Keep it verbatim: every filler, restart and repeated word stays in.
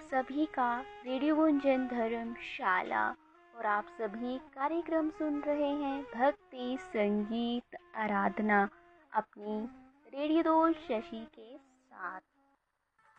सभी का रेडियो गुंजन धर्मशाला और आप सभी कार्यक्रम सुन रहे हैं भक्ति संगीत आराधना अपनी रेडियो दोस्त शशि के साथ।